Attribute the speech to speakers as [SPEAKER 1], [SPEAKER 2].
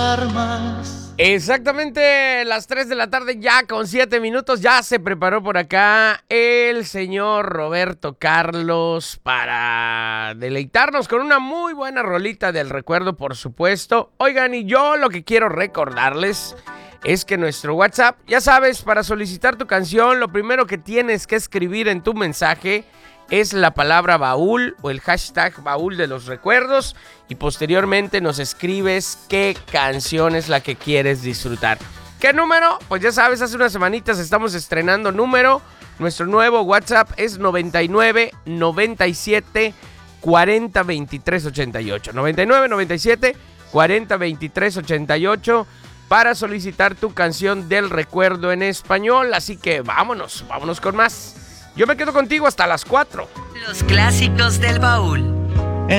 [SPEAKER 1] Exactamente las 3 de la tarde, ya con 7 minutos, ya se preparó por acá el señor Roberto Carlos para deleitarnos con una muy buena rolita del recuerdo, por supuesto. Oigan, y yo lo que quiero recordarles es que nuestro WhatsApp, ya sabes, para solicitar tu canción, lo primero que tienes que escribir en tu mensaje es la palabra baúl o el hashtag baúl de los recuerdos y posteriormente nos escribes qué canción es la que quieres disfrutar. ¿Qué número? Pues ya sabes, hace unas semanitas estamos estrenando número. Nuestro nuevo WhatsApp es 99 97 40 23 88. 99 97 40 23 88 para solicitar tu canción del recuerdo en español. Así que vámonos con más. Yo me quedo contigo hasta las 4.
[SPEAKER 2] Los clásicos del baúl.